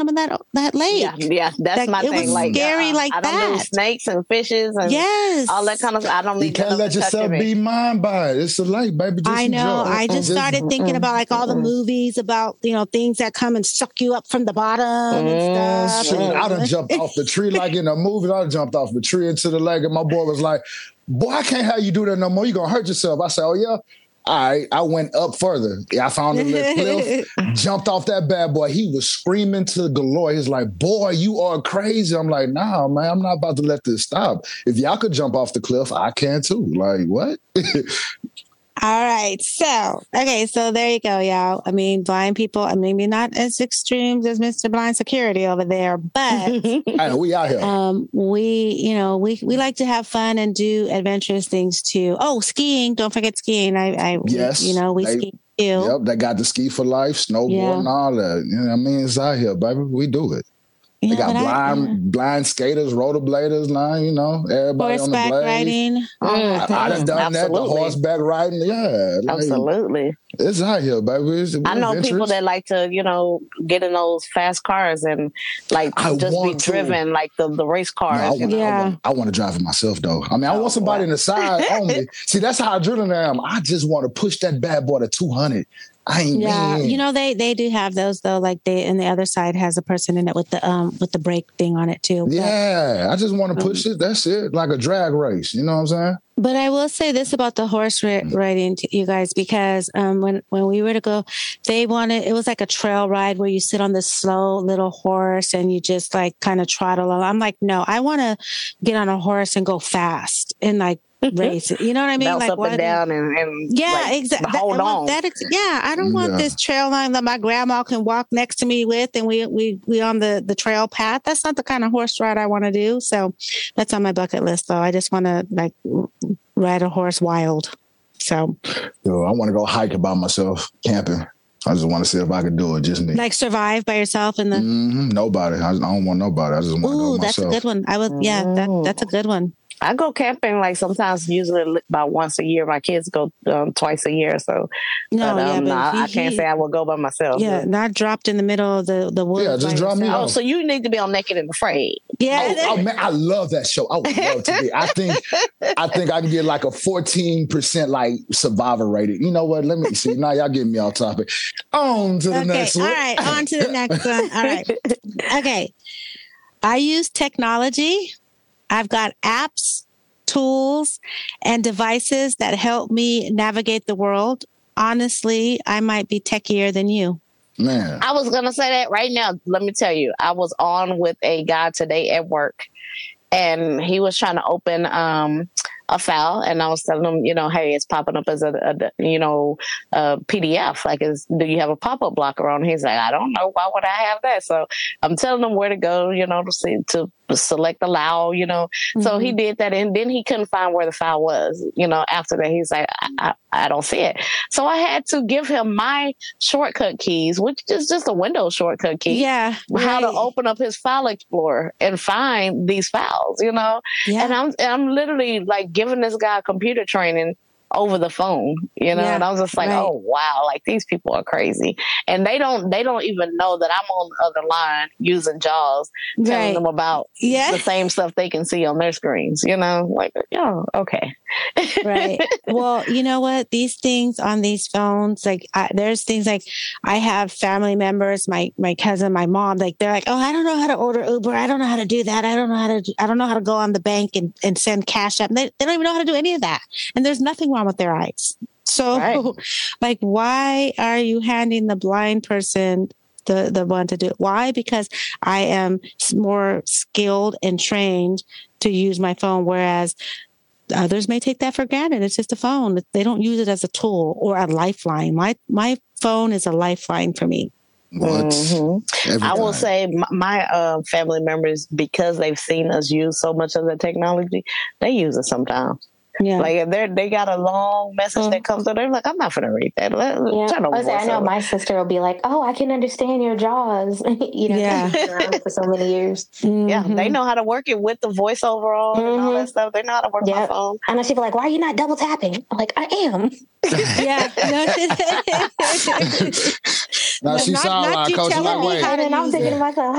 of that lake. Yeah, that's my it thing. was Like scary like I don't that. do snakes and fishes and all that kind of stuff. I don't need You can't let yourself be mind by it. It's a lake, baby. I know. I just started thinking about like all the movies about, things that come and suck you up from the bottom and stuff. Shoot, I done jumped off the tree like in a movie. I done jumped off the tree into the lake, and my boy was like, boy, I can't have you do that no more. You're going to hurt yourself. I said, oh, yeah. All right, I went up further. I found a little cliff, jumped off that bad boy. He was screaming to galore. He's like, boy, you are crazy. I'm like, nah, man, I'm not about to let this stop. If y'all could jump off the cliff, I can too. Like, what? All right. So there you go, y'all. I mean, blind people, maybe not as extreme as Mr. Blind Security over there, but we out here. We like to have fun and do adventurous things too. Oh, skiing. Don't forget skiing. Yes. We ski too. Yep. They got the ski for life, snowboard and all that. You know what I mean? It's out here, baby. We do it. They got blind skaters, rollerbladers now, everybody horseback on the blades. riding. I done done that, the horseback riding. Yeah. Absolutely. It's out here, baby. I know people that like to, get in those fast cars and be driven like the race cars. I want to drive it myself though. I mean, I want somebody in the side on me. See, that's how adrenaline I am. I just want to push that bad boy to 200. They do have those though. Like and the other side has a person in it with the brake thing on it too. Yeah, I just want to push it. That's it, like a drag race. You know what I'm saying? But I will say this about the horse riding, to you guys, because when we were to go, it was like a trail ride where you sit on this slow little horse and you just like kind of trot along. I'm like, no, I want to get on a horse and go fast and like race it. You know what I mean? Bounce up and down and exactly. Hold on. I don't want this trail line that my grandma can walk next to me with, and we on the trail path. That's not the kind of horse ride I want to do. So that's on my bucket list, though. I just want to like ride a horse wild. So, I want to go hiking by myself, camping. I just want to see if I could do it. Just me. Like survive by yourself in the nobody. I don't want nobody. I just want to go myself. That's a good one. I would. Yeah, that's a good one. I go camping like sometimes, usually about once a year. My kids go twice a year, so I can't say I will go by myself. Yeah, not dropped in the middle of the woods. Yeah, just drop me off. Oh, so you need to be on Naked and Afraid. Yeah. Oh man, I love that show. I would love to be. I think I can get like a 14% like survivor rating. You know what? Let me see. Now y'all getting me off topic. On to the next one. All right, on to the next one. All right. Okay. I use technology. I've got apps, tools, and devices that help me navigate the world. Honestly, I might be techier than you. Man. I was going to say that right now. Let me tell you, I was on with a guy today at work, and he was trying to open a file, and I was telling him, hey, it's popping up as a PDF. Like, do you have a pop-up blocker on? He's like, I don't know. Why would I have that? So I'm telling him where to go, to select allow, Mm-hmm. So he did that, and then he couldn't find where the file was. After that, he's like, I don't see it. So I had to give him my shortcut keys, which is just a Windows shortcut key. Yeah, how to open up his file explorer and find these files. Yeah. And I'm literally like giving this guy computer training over the phone, and I was just like, oh wow, like these people are crazy, and they don't even know that I'm on the other line using JAWS, telling them about the same stuff they can see on their screens, like, okay. Right. Well, you know what? These things on these phones, like there's things like I have family members, my cousin, my mom, like they're like, oh, I don't know how to order Uber. I don't know how to do that. I don't know how to go on the bank and send cash up. They don't even know how to do any of that. And there's nothing wrong with their eyes. So like, why are you handing the blind person the one to do it? Why? Because I am more skilled and trained to use my phone, whereas others may take that for granted. It's just a phone. They don't use it as a tool or a lifeline. My phone is a lifeline for me. Mm-hmm. I will say my family members, because they've seen us use so much of the technology, they use it sometimes. Yeah. Like if they got a long message that comes through, they're like, I'm not going to read that. I know my sister will be like, oh, I can understand your JAWS. Been around for so many years. Mm-hmm. Yeah, they know how to work it with the voiceover on and all that stuff. They know how to work my phone. I know she'd be like, why are you not double tapping? I'm like, I am. Yeah. Now she sideline coach. Like, wait. And then I'm thinking to myself,